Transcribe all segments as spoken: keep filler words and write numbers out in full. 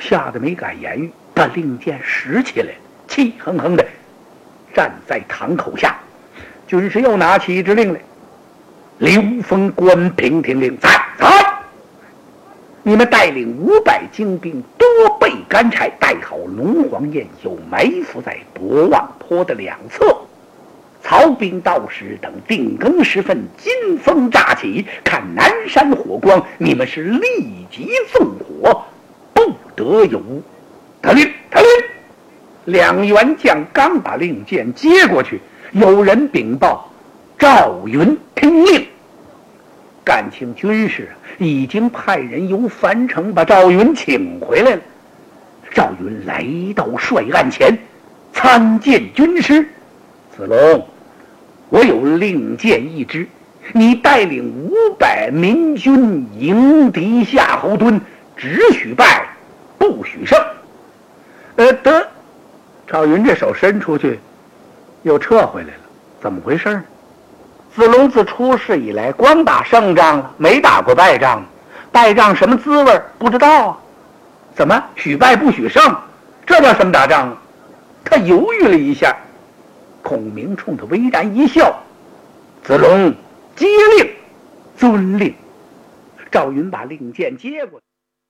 吓得没敢言语，把令箭拾起来，气哼哼的站在堂口下。军师又拿起一支令来：刘封官平听令，在在！你们带领五百精兵，多备干柴，带好龙黄焰酒，埋伏在博望坡的两侧。曹兵到时，等定更时分，金风乍起，看南山火光，你们是立即纵火，不得有误。得令，得令！两员将刚把令箭接过去，有人禀报赵云听令。感情军师已经派人由樊城把赵云请回来了。赵云来到帅案前，参见军师。子龙，我有令箭一支，你带领五百民军迎敌夏侯惇，只许败不许胜。呃，得。赵云这手伸出去，又撤回来了，怎么回事呢？子龙自出世以来，光打胜仗了，没打过败仗。败仗什么滋味不知道啊？怎么许败不许胜？这叫什么打仗啊？他犹豫了一下，孔明冲他微然一笑：子龙接令，遵令。赵云把令箭接过。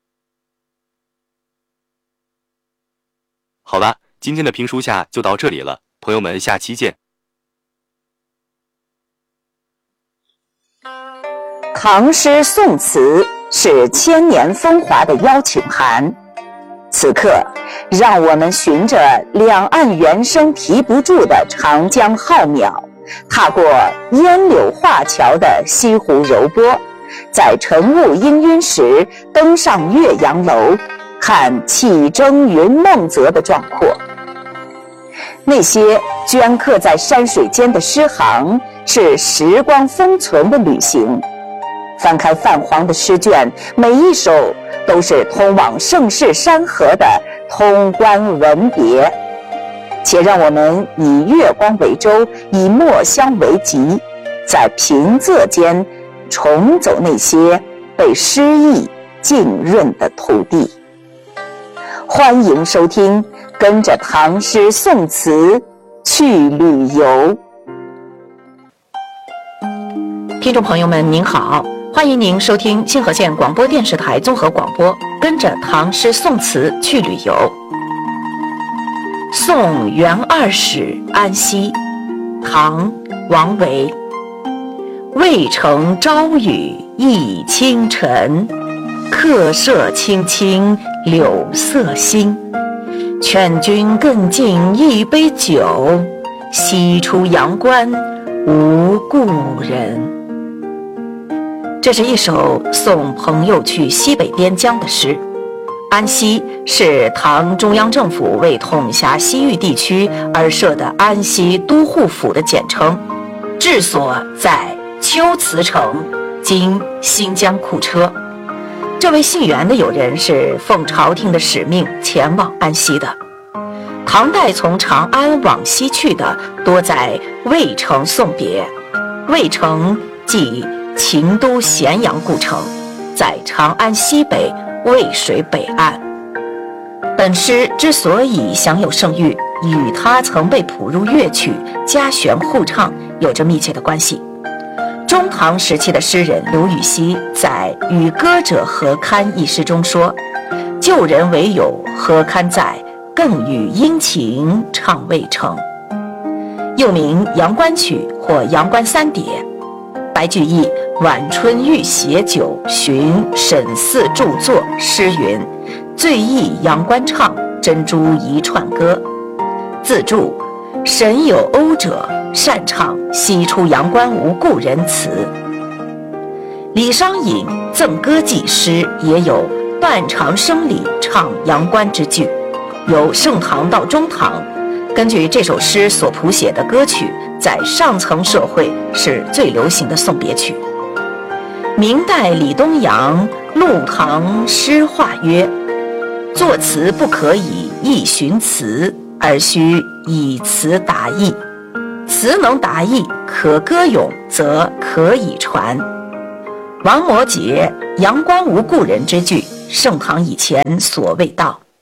好吧，今天的评书下就到这里了，朋友们，下期见。 唐诗宋词是千年风华的邀请函，此刻让我们循着两岸猿声啼不住的长江浩渺，踏过烟柳画桥的西湖柔波，在晨雾氤氲时登上岳阳楼，看气蒸云梦泽的壮阔。那些镌刻在山水间的诗行，是时光封存的旅行。翻开泛黄的诗卷，每一首都是通往盛世山河的通关文别。且让我们以月光为舟，以墨香为笈，在平仄间重走那些被诗意浸润的土地。欢迎收听，跟着唐诗宋词去旅游。 听众朋友们您好，欢迎您收听清河县广播电视台综合广播，跟着唐诗宋词去旅游。送元二使安西，唐·王维。渭城朝雨浥轻尘，客舍青青柳色新。劝君更尽一杯酒，西出阳关无故人。这是一首送朋友去西北边疆的诗。安西是唐中央政府为统辖西域地区而设的安西都护府的简称，治所在龟兹城，今新疆库车。这位姓袁的友人是奉朝廷的使命前往安西的。唐代从长安往西去的多在渭城送别，渭城即秦都咸阳故城，在长安西北渭水北岸。本诗之所以享有盛誉，与他曾被谱入乐曲，家弦互唱有着密切的关系。中唐时期的诗人刘禹锡在《与歌者何堪》一诗中说：旧人唯有何堪在，更与殷勤唱渭城。又名阳关曲或阳关三叠。白居易晚春遇携酒寻沈四著作诗云：醉意阳关唱，珍珠一串歌。自注：沈有讴者，擅唱西出阳关无故人词。李商隐赠歌记诗也有断肠声里唱阳关之句。由盛唐到中唐，根据这首诗所谱写的歌曲，在上层社会是最流行的送别曲。明代李东阳《陆唐诗话》曰：作词不可以意寻词，而须以词达意。词能达意，可歌咏，则可以传。王摩诘阳关无故人之句，盛唐以前所未到。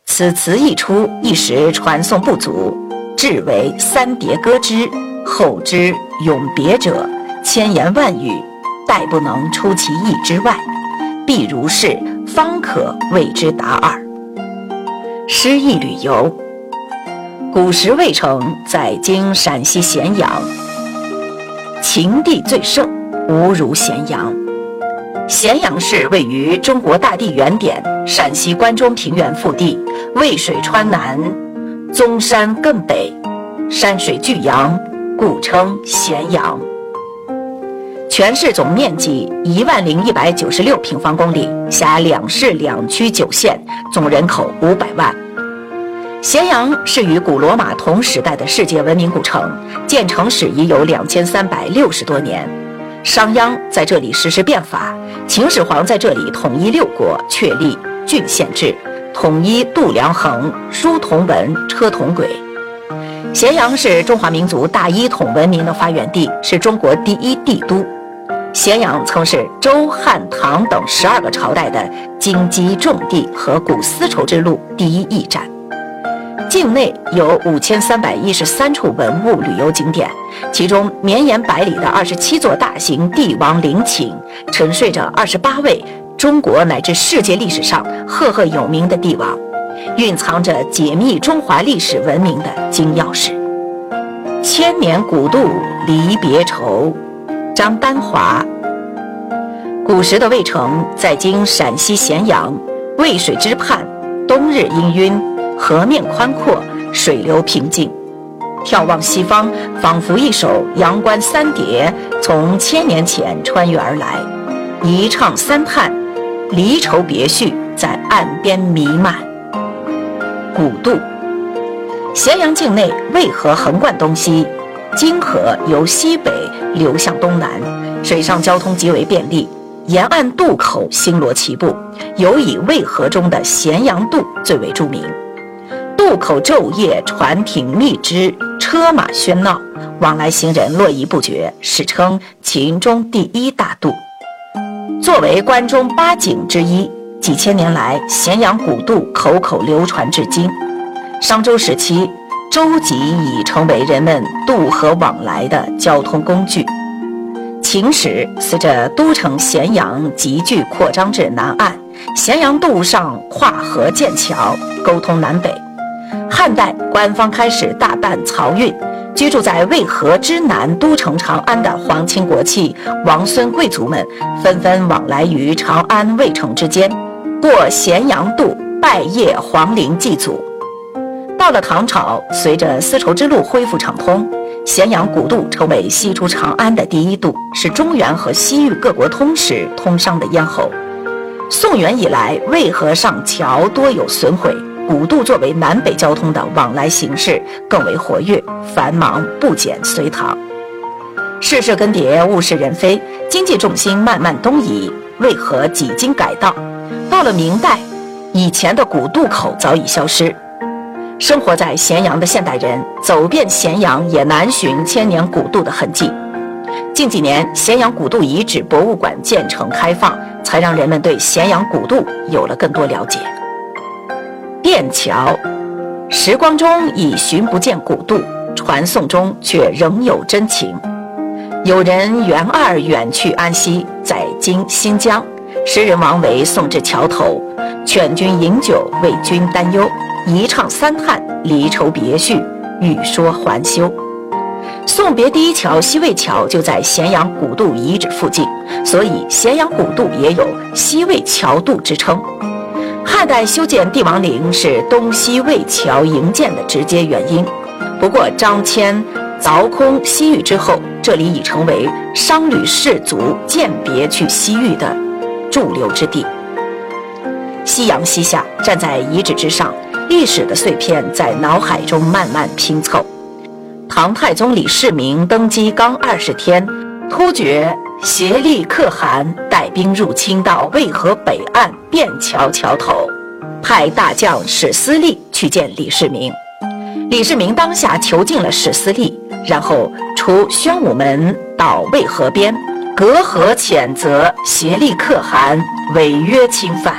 此词一出，一时传颂不足，至为三叠歌之，后之永别者，千言万语，殆不能出其意之外，必如是，方可谓之达耳。诗意旅游。古时魏城在今陕西咸阳，秦地最盛，无如咸阳。咸阳市位于中国大地原点陕西关中平原腹地，渭水川南，宗山艮北，山水俱扬，故称咸阳。全市总面积一万零一百九十六平方公里，辖两市两区九县，总人口五百万。咸阳是与古罗马同时代的世界文明古城，建成史已有两千三百六十多年。商鞅在这里实施变法，秦始皇在这里统一六国，确立郡县制，统一度量衡，书同文，车同轨。咸阳是中华民族大一统文明的发源地，是中国第一帝都。咸阳曾是周、汉、唐等十二个朝代的京畿重地和古丝绸之路第一驿站。境内有五千三百一十三处文物旅游景点，其中绵延百里的二十七座大型帝王陵寝，沉睡着二十八位中国乃至世界历史上赫赫有名的帝王，蕴藏着解密中华历史文明的金钥匙。千年古渡离别愁，张丹华。古时的魏城在今陕西咸阳，渭水之畔，冬日氤氲，河面宽阔，水流平静。眺望西方，仿佛一首阳关三叠从千年前穿越而来，一唱三叹，离愁别绪在岸边弥漫。古渡。咸阳境内渭河横贯东西，泾河由西北流向东南，水上交通极为便利，沿岸渡口星罗棋布，尤以渭河中的咸阳渡最为著名。渡口昼夜船艇密支，车马喧闹，往来行人络绎不绝，史称秦中第一大渡。作为关中八景之一，几千年来咸阳古渡口口流传至今。商周时期，舟楫已成为人们渡河往来的交通工具。秦时，随着都城咸阳急剧扩张至南岸，咸阳渡上跨河建桥，沟通南北。汉代，官方开始大办漕运，居住在渭河之南都城长安的皇亲国戚、王孙贵族们纷纷往来于长安、渭城之间，过咸阳渡拜谒皇陵祭祖。到了唐朝，随着丝绸之路恢复畅通，咸阳古渡成为西出长安的第一渡，是中原和西域各国通使通商的咽喉。宋元以来，渭河上桥多有损毁，古渡作为南北交通的往来形式更为活跃，繁忙不减隋唐。世事更迭，物是人非，经济重心慢慢东移，渭河几经改道。到了明代，以前的古渡口早已消失。生活在咸阳的现代人走遍咸阳也难寻千年古渡的痕迹。近几年，咸阳古渡遗址博物馆建成开放，才让人们对咸阳古渡有了更多了解。便桥，时光中已寻不见古渡，传颂中却仍有真情。有人元二远去安西，在今新疆，诗人王维送至桥头，劝君饮酒，为君担忧，一唱三叹，离愁别绪，欲说还休。送别第一桥西魏桥就在咸阳古渡遗址附近，所以咸阳古渡也有西魏桥渡之称。汉代修建帝王陵是东西魏桥营建的直接原因，不过张骞凿空西域之后，这里已成为商旅士族饯别去西域的驻留之地。夕阳西下，站在遗址之上，历史的碎片在脑海中慢慢拼凑。唐太宗李世民登基刚二十天，突厥协力可汗带兵入侵到渭河北岸便桥桥头，派大将史思利去见李世民。李世民当下囚禁了史思利，然后出宣武门到渭河边，隔河谴责协力可汗违约侵犯，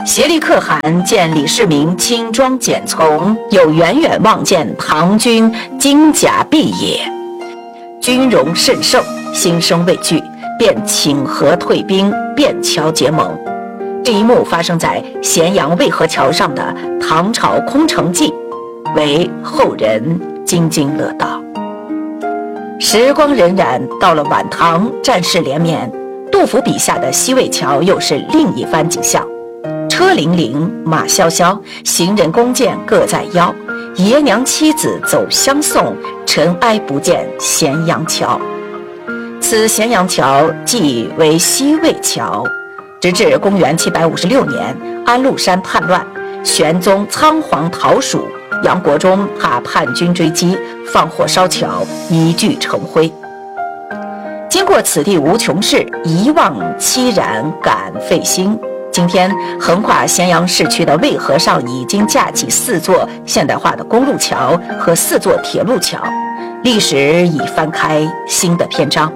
协力可汗见李世民轻装简从，又远远望见唐军金甲毕野，军容甚盛，心生畏惧，便请和退兵，便桥结盟。这一幕发生在咸阳渭河桥上的唐朝空城计，为后人津津乐道。时光荏苒，到了晚唐，战事连绵，杜甫笔下的西魏桥又是另一番景象。车辚辚，马萧萧，行人弓箭各在腰，爷娘妻子走相送，尘埃不见咸阳桥。此咸阳桥即为西魏桥，直至公元七百五十六年，安禄山叛乱，玄宗仓皇逃蜀，杨国忠怕叛军追击，放火烧桥，一炬成灰。经过此地无穷事，一望凄然感费心。今天横跨咸阳市区的渭河上已经架起四座现代化的公路桥和四座铁路桥，历史已翻开新的篇章。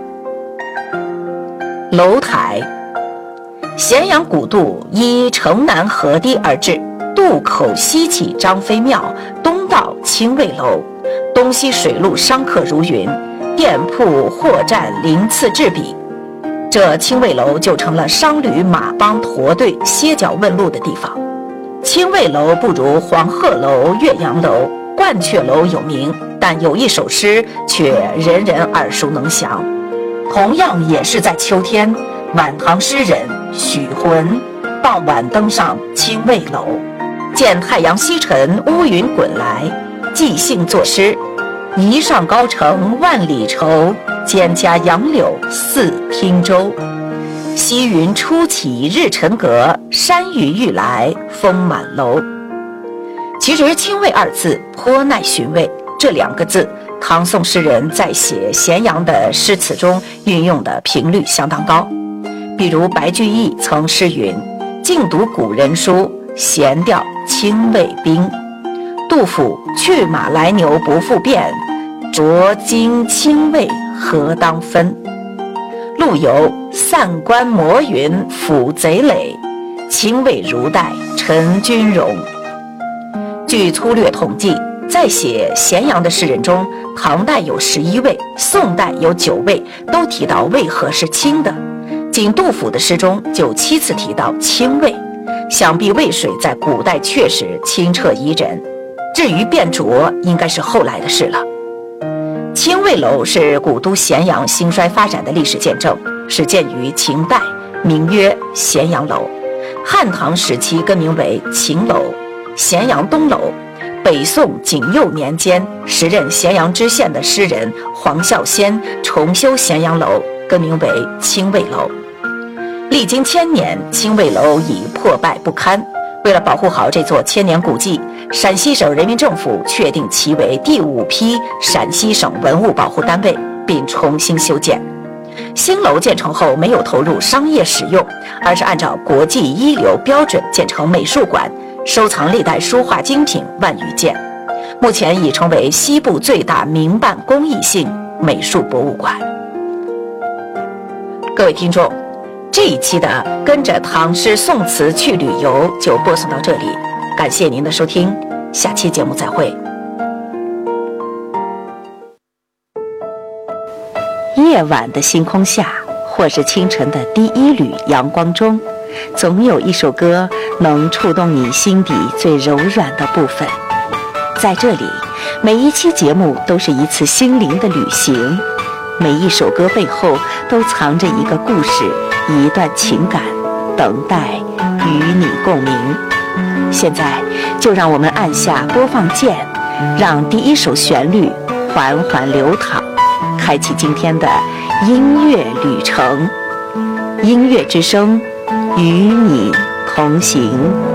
楼台，咸阳古渡依城南河堤而治，渡口西起张飞庙，东到清卫楼，东西水路商客如云，店铺货站鳞次栉比。这清卫楼就成了商旅马帮驼队歇脚问路的地方。清卫楼不如黄鹤楼、岳阳楼、鹳雀楼有名，但有一首诗却人人耳熟能详。同样也是在秋天，晚唐诗人许浑傍晚登上清卫楼，见太阳西沉，乌云滚来，即兴作诗：一上高城万里愁，蒹葭杨柳似汀洲。西云初起日沉阁，山雨欲来风满楼。其实清卫二字颇耐寻味，这两个字唐宋诗人在写咸阳的诗词中运用的频率相当高。比如白居易曾诗云：静读古人书，闲调清卫兵。杜甫：去马来牛不复变，浊金清卫何当分。陆游：散关摩云抚贼垒，清卫如带陈军容。据粗略统计，在写咸阳的诗人中，唐代有十一位，宋代有九位，都提到渭河是清的。仅杜甫的诗中就七次提到清渭，想必渭水在古代确实清澈宜人。至于变浊，应该是后来的事了。清卫楼是古都咸阳兴衰发展的历史见证，始建于秦代，名曰咸阳楼。汉唐时期更名为秦楼、咸阳东楼。北宋景佑年间，时任咸阳知县的诗人黄孝先重修咸阳楼，更名为清卫楼。历经千年，清卫楼已破败不堪。为了保护好这座千年古迹，陕西省人民政府确定其为第五批陕西省文物保护单位，并重新修建。新楼建成后没有投入商业使用，而是按照国际一流标准建成美术馆，收藏历代书画精品万余件，目前已成为西部最大民办公益性美术博物馆。各位听众，这一期的跟着唐诗宋词去旅游就播送到这里，感谢您的收听，下期节目再会。夜晚的星空下，或是清晨的第一缕阳光中，总有一首歌能触动你心底最柔软的部分。在这里，每一期节目都是一次心灵的旅行，每一首歌背后都藏着一个故事，一段情感，等待与你共鸣。现在就让我们按下播放键，让第一首旋律缓缓流淌，开启今天的音乐旅程。音乐之声，与你同行。